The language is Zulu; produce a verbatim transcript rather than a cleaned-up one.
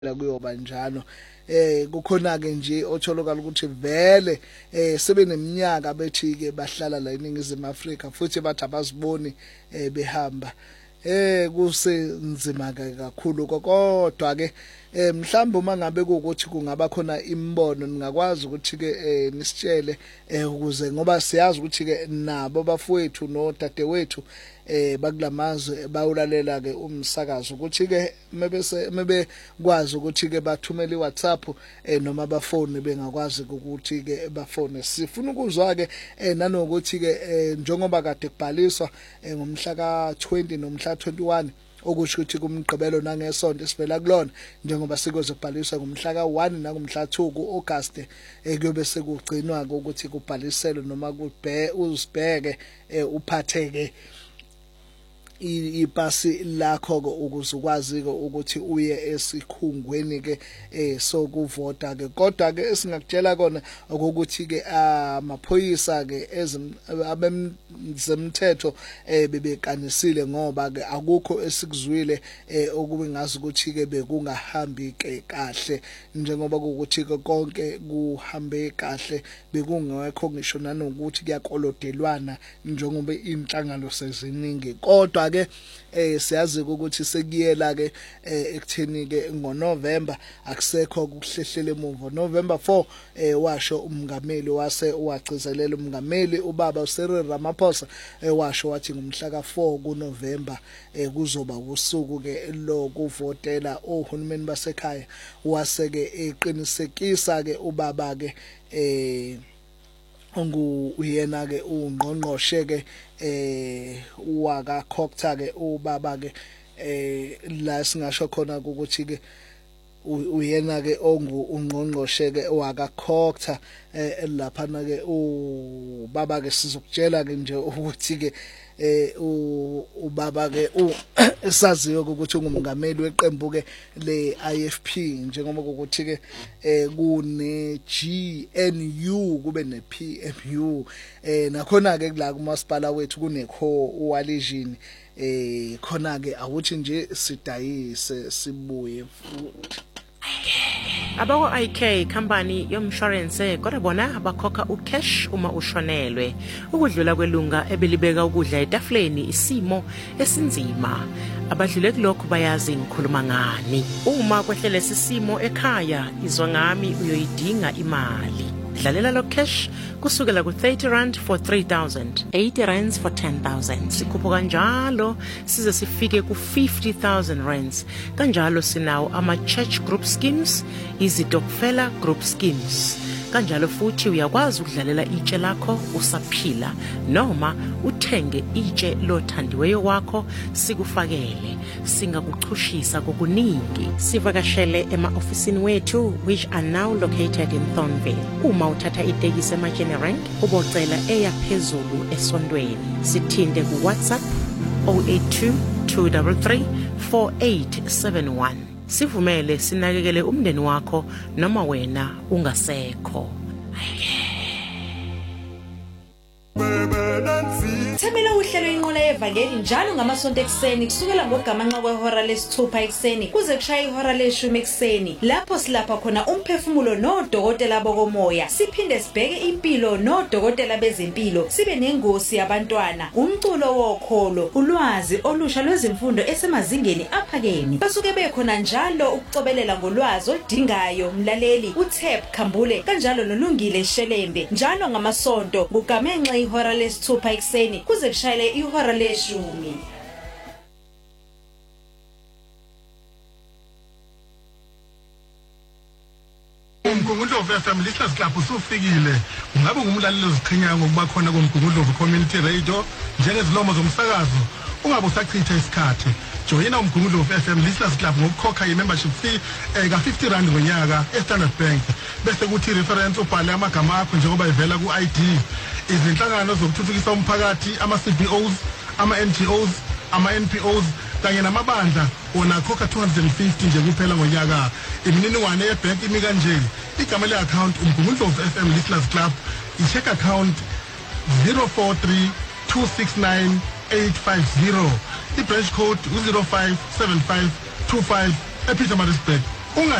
la kuyoba njalo eh kukhona ke nje otholakala ukuthi vele eh sebeneminyaka bethi ke bahlala la eNingizimu Afrika futhi bathi abaziboni eh behamba eh kusenzima kakhulu kodwa ke eh mhlawumbe uma ngabe ukuthi kungaba khona imbono ningakwazi ukuthi ke eh nisitshele eh ukuze ngoba siyazi ukuthi ke nabo bafowethu no dadewethu eh bakulamazwe bawulalela ke umsakazo ukuthi ke mebese mebe kwazi ukuthi ke bathumele iWhatsApp eh noma bafone bengakwazi ukuthi ke bafone sifuna ukuzwa ke eh nanokuthi ke njengoba kade kubhaliswa ngomhla ka twenty nomhla twenty-one okusho ukuthi kumgqibelo nangesonto sivela kulona njengoba sikozobhaliswa ngomhla ka one nangomhla two kuAugust ekuyobe sekugcinwa ukuthi kubhaliselwe noma kubhe uzibheke uphatheke ipasi lakho ukuze ukwazi ukuthi uye esikhungweni ke eh sokuvota ke kodwa ke esingakutshela kona ukuthi ke amaphoyisa ke abemthetho eh bebekanisile ngoba ke akukho esikuzwile eh okube ngazi ukuthi ke bekungahambi ke kahle njengoba ukuthi ke konke kuhambe kahle bekungekho ngisho nanokuthi kuyakolodelwana njengoba inhlangano seziningi kodwa ke eh siyazi ukuthi sekuyela ke ekutheni ke ngoNovember akusekho ukuhlehlela emuva November four eh washo umngameli wase wagcizelela umngameli ubaba uCyril Ramaphosa ewasho wathi ngomhla ka four kuNovember eh kuzoba usuku ke lo kuvotela ohulumeni basekhaya waseke eqinisekisa ke ubaba ke eh ongu uyena ke ungqongqoshe ke eh waka Khokta ke ubaba ke eh la singasho khona ukuthi ke uyena ke ongu ungqongqoshe ke waka Khokta eh lapha na ke ubaba ke sizokutshela ke nje ukuthi ke eh ubaba ke esaziyo ukuthi ungumngameli weqembu ke le I F P njengoba ukuthi ke eh kune G N U kube ne P M U eh nakhona ke la kumasipala wethu kunekho uwalijini eh khona ke awuthi nje sidayise sibuye Abako I K company yomshwarense kodwa bona abakhokha ucash uma ushonelwe ukudlula kwelunga ebelibeka ukudla etafuleni isimo esinzima abadlule kulokho bayazi ngikhuluma ngani uma kwehlele sisimo ekhaya izwa ngami uyoyidinga imali dlalela lo cash kusukela ku thirty rand for three thousand, eighty rands for ten thousand sikhuphuka kanjalo size sifike ku fifty thousand rands kanjalo sinawo ama church group schemes izitokfela group schemes kanjalo futhi uyakwazi ukudlalela itshe lakho usaphila noma uthenge itshe lothandiweyo wakho sikufakele singakuchushisa kokuningi sivakashele ema-ofisini wethu which are now located in Thornville uma uthatha itekisi ema-General ubocela eyaphezulu esondweni sithinde ku WhatsApp zero eight two, two three three, four eight seven one sivumele sinakekele umndeni wakho noma wena ungasekho Themela uhlelo inqola yevangeli njalo ngamasonto ekseni kusukela ngogamanxa kwehora lesithupha ekseni kuze kushaya ihora leshumi ekseni lapho silapha khona umphefumulo nodokotela bokomoya siphinde sibheke impilo nodokotela bezempilo sibe nengosi yabantwana umculo wokholo ulwazi olusha lwezimfundo esemazingeni aphakeme basuke bekhona njalo ukucobelela ngolwazi odingayo mlaleli uThep Khambule kanjalo nolungile Shelembe njalo ngamasonto ngugamenxa ihora lesithupha ekseni kuze kushayele ihora leshumi Umgungundlovu F M listeners club usufikile ungabe ngumlaleli oziqhenyayo ngokuba khona komgungundlovu community radio njengezilomo zomsakazo ungabe usachitha isikhathi joyina umgungundlovu F M listeners club ngokukhokha i-membership fee ka fifty rand ngonyaka eStandard Bank bese kuthi reference ubhale amagama akho njengoba ivela ku-I D izinhlangano zokuthuthukisa umphakathi ama-C B Os ama-N G Os ama-N P Os kanye namabandla wona khokha two hundred fifty nje kuphela ngonyaka imininingwane yebank imi kanje igama le-account umgungundlovu F M listeners club i-check account zero four three, two six nine, eight five zero i-branch code zero five seven five two five ePietermaritzburg unga